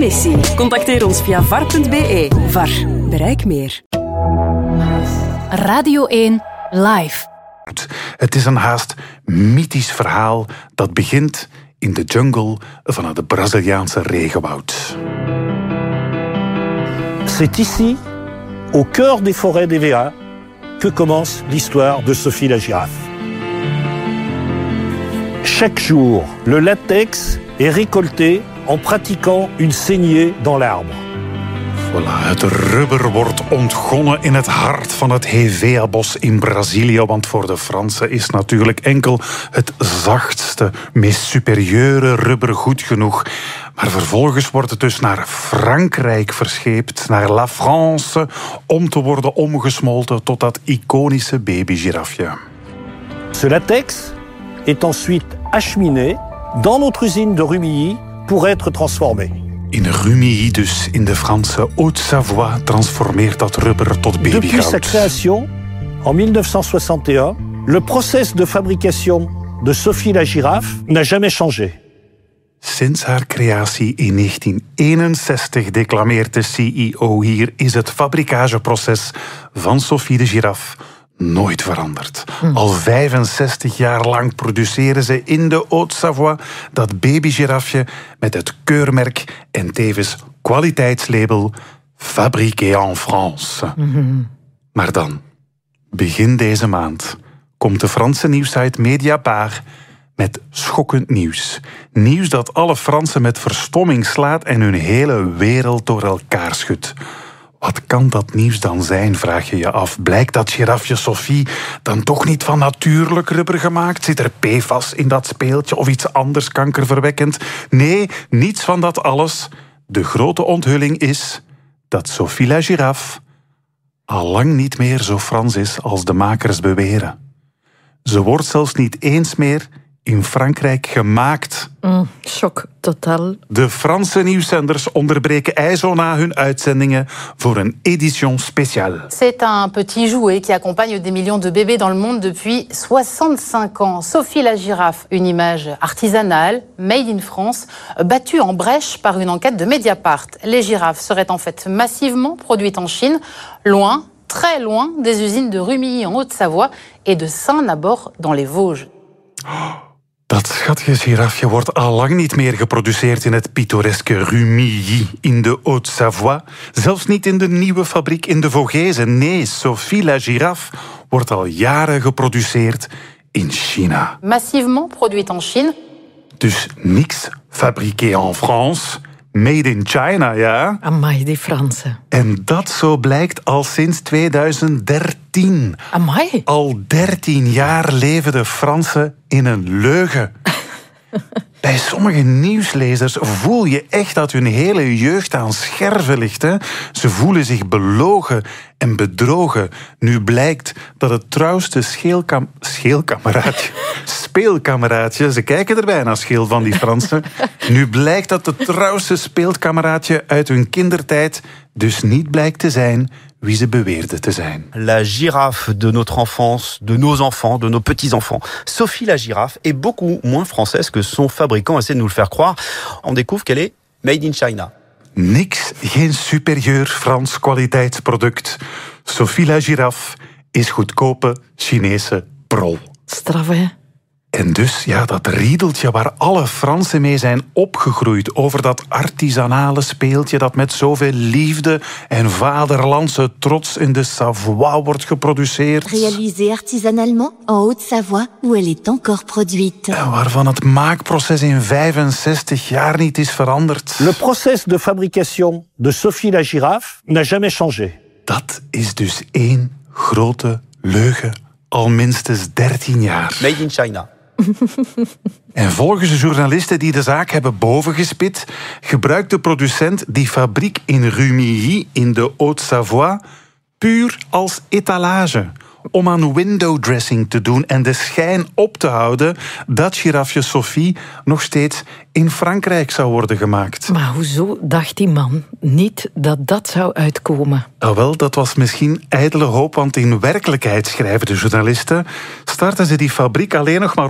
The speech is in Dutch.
missie. Contacteer ons via var.be. VAR. Bereik meer. Radio 1 Live. Het is een haast mythisch verhaal dat begint in de jungle van het Braziliaanse regenwoud. C'est ici, au cœur des forêts d'EVA, que commence l'histoire de Sophie la girafe. Chaque jour, le latex est récolté en pratiquant une saignée dans l'arbre. Voilà, het rubber wordt ontgonnen in het hart van het Hevea-bos in Brazilië, want voor de Fransen is natuurlijk enkel het zachtste, meest superieure rubber goed genoeg. Maar vervolgens wordt het dus naar Frankrijk verscheept, naar La France, om te worden omgesmolten tot dat iconische babygirafje. Ce latex est ensuite acheminé dans notre usine de Rumilly pour être transformé. In Rumilly, dus in de Franse Haute-Savoie, transformeert dat rubber tot babygoud. Depuis sa création, en 1961, le process de fabrication de Sophie la girafe n'a jamais changé. Sinds haar creatie in 1961, declameert de CEO hier, is het fabrikageproces van Sophie de giraf nooit veranderd. Al 65 jaar lang produceren ze in de Haute-Savoie dat babygirafje met het keurmerk en tevens kwaliteitslabel Fabriqué en France. Maar dan, begin deze maand, komt de Franse nieuwssite Mediapart met schokkend nieuws. Nieuws dat alle Fransen met verstomming slaat en hun hele wereld door elkaar schudt. Wat kan dat nieuws dan zijn, vraag je je af. Blijkt dat girafje Sophie dan toch niet van natuurlijk rubber gemaakt? Zit er PFAS in dat speeltje of iets anders kankerverwekkend? Nee, niets van dat alles. De grote onthulling is dat Sophie la girafe al lang niet meer zo Frans is als de makers beweren. Ze wordt zelfs niet eens meer in Frankrijk gemaakt. Shock totaal. De Franse nieuwszenders onderbreken ijzona hun uitzendingen voor een édition spéciale. C'est un petit jouet qui accompagne des millions de bébés dans le monde depuis 65 ans. Sophie la girafe, une image artisanale, made in France, battue en brèche par une enquête de Mediapart. Les girafes seraient en fait massivement produites en Chine, loin, très loin des usines de Rumilly en Haute-Savoie et de Saint-Nabord dans les Vosges. Dat schattige girafje wordt al lang niet meer geproduceerd in het pittoreske Rumilly in de Haute-Savoie. Zelfs niet in de nieuwe fabriek in de Vogese. Nee, Sophie la girafe wordt al jaren geproduceerd in China. Massivement produite en Chine. Dus niks fabriqué en France, made in China, ja? Amai, die Fransen. En dat zo blijkt al sinds 2013. Amai. Al 13 jaar leven de Fransen in een leugen. Bij sommige nieuwslezers voel je echt dat hun hele jeugd aan scherven ligt. Hè? Ze voelen zich belogen en bedrogen. Nu blijkt dat het trouwste speelkameraadje, ze kijken er bijna scheel van, die Fransen. Nu blijkt dat het trouwste speelkameraadje uit hun kindertijd dus niet blijkt te zijn wie ze beweerden te zijn. La girafe de notre enfance, de nos enfants, de nos petits-enfants. Sophie la girafe est beaucoup moins française que son fabricant essaie de nous le faire croire. On découvre qu'elle est made in China. Niks, geen superieur Frans kwaliteitsproduct. Sophie la girafe is goedkope Chinese prol. Straf, hè? En dus, ja, dat riedeltje waar alle Fransen mee zijn opgegroeid, over dat artisanale speeltje dat met zoveel liefde en vaderlandse trots in de Savoie wordt geproduceerd. Réalisée artisanalement en Haute-Savoie, où elle est encore produite. En waarvan het maakproces in 65 jaar niet is veranderd. Le process de fabrication de Sophie la girafe n'a jamais changé. Dat is dus één grote leugen, al minstens 13 jaar. Made in China. En volgens de journalisten die de zaak hebben bovengespit, gebruikt de producent die fabriek in Rumilly in de Haute-Savoie puur als etalage. Om aan windowdressing te doen en de schijn op te houden dat girafje Sophie nog steeds in Frankrijk zou worden gemaakt. Maar hoezo dacht die man niet dat dat zou uitkomen? Nou wel, dat was misschien ijdele hoop, want in werkelijkheid, schrijven de journalisten, starten ze die fabriek alleen nog maar